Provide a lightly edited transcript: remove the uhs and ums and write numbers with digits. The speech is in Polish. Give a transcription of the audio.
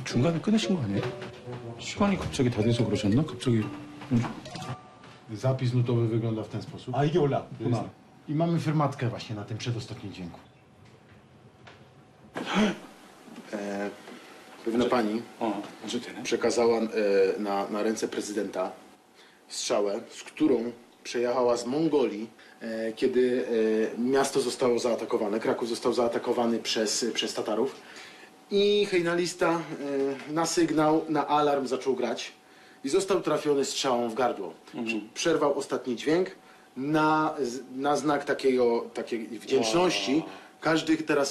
중간에 끊으신 거 아니에요? 시간이 갑자기 다 돼서 그러셨나? 갑자기 Zapis nutowy wygląda w ten sposób. A 이게 원래 앞구나. I mamy fermatkę właśnie na tym przedostatnim dźwięku. Pewna pani 먼저 되나? przekazała na ręce prezydenta strzałę, z którą przejechała z Mongolii, kiedy miasto zostało zaatakowane, Kraków został zaatakowany przez Tatarów. I hejnalista na sygnał, na alarm zaczął grać i został trafiony strzałą w gardło. Przerwał ostatni dźwięk na znak takiej wdzięczności. Każdy teraz